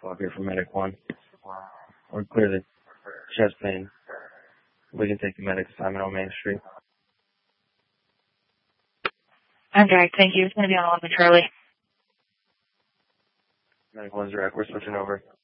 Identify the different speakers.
Speaker 1: Swap here from Medic 1. We're clear the chest pain. We can take the medic assignment on Main Street.
Speaker 2: I'm direct, thank you. It's going to be on 11 Charlie.
Speaker 1: Medic 1's direct. We're switching over.